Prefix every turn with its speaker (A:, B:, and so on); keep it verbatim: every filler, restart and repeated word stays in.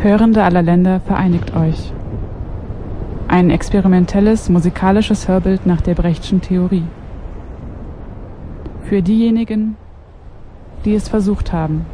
A: Hörende aller Länder, vereinigt euch. Ein experimentelles musikalisches Hörbild nach der Brechtschen Theorie. Für diejenigen, die es versucht haben.